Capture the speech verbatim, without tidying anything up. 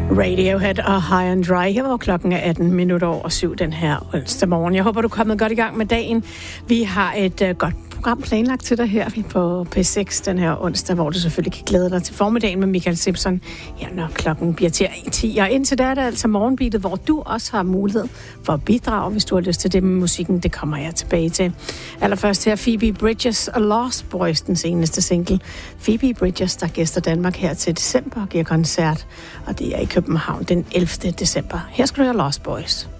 Radiohead og High and Dry. Her var klokken er atten minutter over syv den her onsdag morgen. Jeg håber, du er kommet godt i gang med dagen. Vi har et uh, godt program planlagt til dig her på P seks den her onsdag, hvor du selvfølgelig kan glæde dig til formiddagen med Michael Simpson, her når klokken bliver til ti. Og indtil da er det altså morgenbeatet, hvor du også har mulighed for at bidrage, hvis du har lyst til det med musikken. Det kommer jeg tilbage til. Allerførst her Phoebe Bridgers og Lost Boys, den seneste single. Phoebe Bridgers, der gæster Danmark her til december og giver koncert, og det er i København den ellevte december. Her skal du høre Lost Boys.